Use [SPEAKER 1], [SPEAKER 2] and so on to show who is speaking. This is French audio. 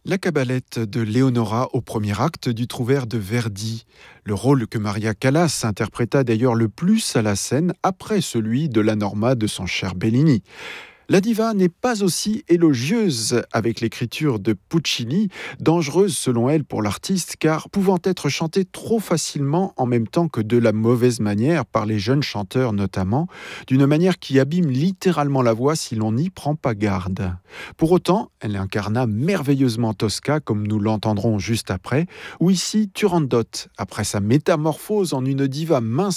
[SPEAKER 1] La Cabalette de Leonora au premier acte du Trouvère de Verdi. Le rôle que Maria Callas interpréta d'ailleurs le plus à la scène après celui de la Norma de son cher Bellini. La diva n'est pas aussi élogieuse avec l'écriture de Puccini, dangereuse selon elle pour l'artiste car pouvant être chantée trop facilement en même temps que de la mauvaise manière par les jeunes chanteurs notamment, d'une manière qui abîme littéralement la voix si l'on n'y prend pas garde. Pour autant, elle incarna merveilleusement Tosca comme nous l'entendrons juste après, ou ici Turandot, après sa métamorphose en une diva mince